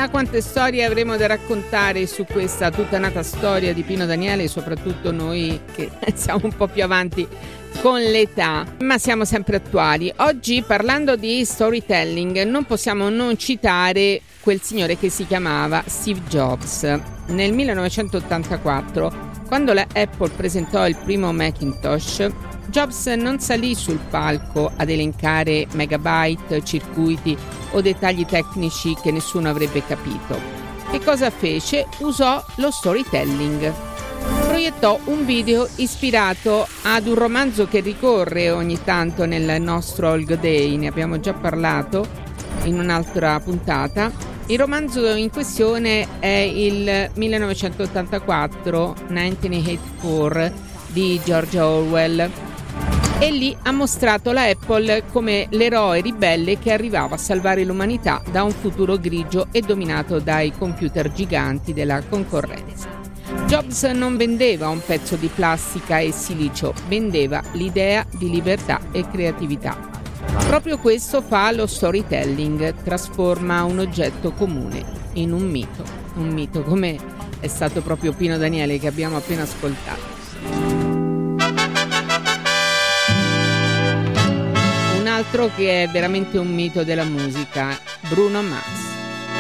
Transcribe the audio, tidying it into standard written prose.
Chissà quante storie avremo da raccontare su questa tutta nata storia di Pino Daniele, soprattutto noi che siamo un po' più avanti con l'età, ma siamo sempre attuali. Oggi, parlando di storytelling, non possiamo non citare quel signore che si chiamava Steve Jobs. Nel 1984, quando la Apple presentò il primo Macintosh, Jobs non salì sul palco ad elencare megabyte, circuiti o dettagli tecnici che nessuno avrebbe capito. Che cosa fece? Usò lo storytelling. Proiettò un video ispirato ad un romanzo che ricorre ogni tanto nel nostro Olg Day, ne abbiamo già parlato in un'altra puntata. Il romanzo in questione è il 1984, 1984 di George Orwell. E lì ha mostrato la Apple come l'eroe ribelle che arrivava a salvare l'umanità da un futuro grigio e dominato dai computer giganti della concorrenza. Jobs non vendeva un pezzo di plastica e silicio, vendeva l'idea di libertà e creatività. Proprio questo fa lo storytelling, trasforma un oggetto comune in un mito come è stato proprio Pino Daniele che abbiamo appena ascoltato. Un altro che è veramente un mito della musica, Bruno Mars.